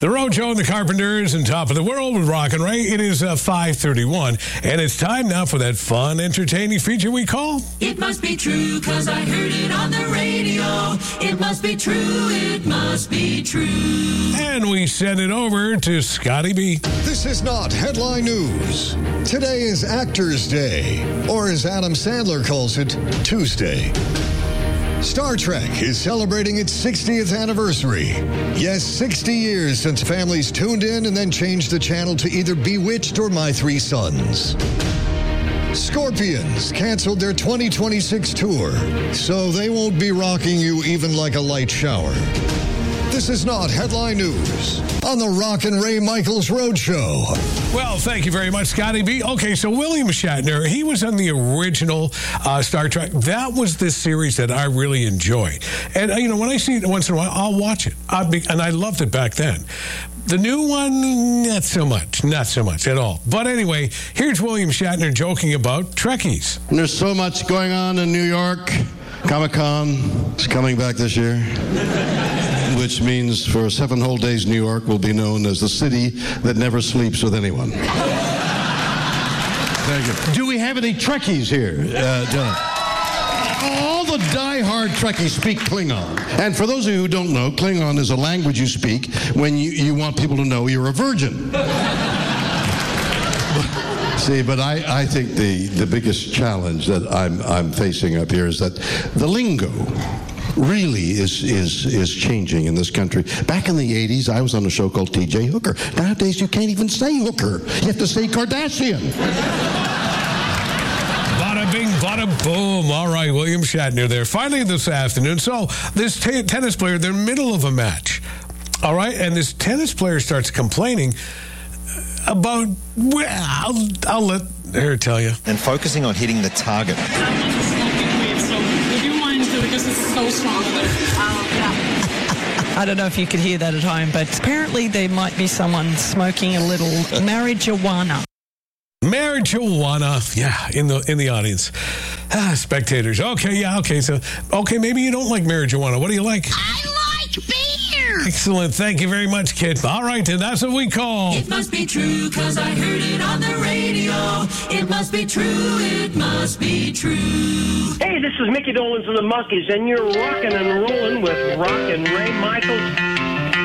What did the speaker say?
The Rojo and the Carpenters and Top of the World with Rock and Ray. It is 5:31, and it's time now for that fun, entertaining feature we call... It must be true, 'cause I heard it on the radio. It must be true, it must be true. And we send it over to Scotty B. This is not headline news. Today is Actors' Day, or as Adam Sandler calls it, Tuesday. Star Trek is celebrating its 60th anniversary. Yes, 60 years since families tuned in and then changed the channel to either Bewitched or My Three Sons. Scorpions canceled their 2026 tour, so they won't be rocking you even like a light shower. This is not headline news on the Rock and Ray Michaels Roadshow. Well, thank you very much, Scotty B. Okay, so William Shatner, he was on the original Star Trek. That was this series that I really enjoy. And, when I see it once in a while, I'll watch it. And I loved it back then. The new one, not so much at all. But anyway, here's William Shatner joking about Trekkies. There's so much going on in New York. Comic-Con is coming back this year, which means for 7 whole days, New York will be known as the city that never sleeps with anyone. Thank you. Do we have any Trekkies here? All the die-hard Trekkies speak Klingon. And for those of you who don't know, Klingon is a language you speak when you want people to know you're a virgin. See, but I think the biggest challenge that I'm facing up here is that the lingo really is changing in this country. Back in the 80s, I was on a show called T.J. Hooker. Nowadays, you can't even say hooker. You have to say Kardashian. Bada bing, bada boom. All right, William Shatner there. Finally this afternoon. So this tennis player, they're in the middle of a match. All right, and this tennis player starts complaining about, well, I'll let her tell you. And focusing on hitting the target. So would you mind, because it's so strong. I don't know if you could hear that at home, but apparently there might be someone smoking a little marijuana. Marijuana, yeah, in the audience. Spectators. Okay, so maybe you don't like marijuana. What do you like? I like beer. Excellent. Thank you very much, kid. All right, and that's what we call... It must be true, 'cause I heard it on the radio. It must be true, it must be true. Hey, this is Mickey Dolenz and the Monkees, and you're rocking and rolling with Rock and Ray Michaels